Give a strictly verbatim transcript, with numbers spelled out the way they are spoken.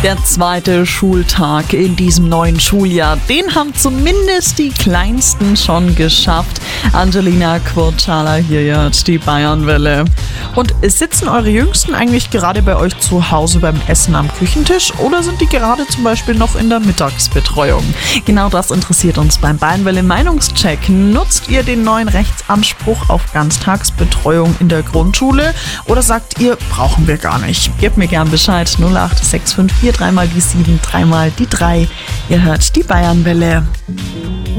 Der zweite Schultag in diesem neuen Schuljahr, den haben zumindest die Kleinsten schon geschafft. Angelina Quurtala hier jetzt, die Bayernwelle. Und sitzen eure Jüngsten eigentlich gerade bei euch zu Hause beim Essen am Küchentisch oder sind die gerade zum Beispiel noch in der Mittagsbetreuung? Genau das interessiert uns beim Bayernwelle Meinungscheck. Nutzt ihr den neuen Rechtsanspruch auf Ganztagsbetreuung in der Grundschule oder sagt ihr, brauchen wir gar nicht? Gebt mir gern Bescheid, null acht sechs fünf vier dreimal die sieben, dreimal die drei. Ihr hört die Bayernwelle.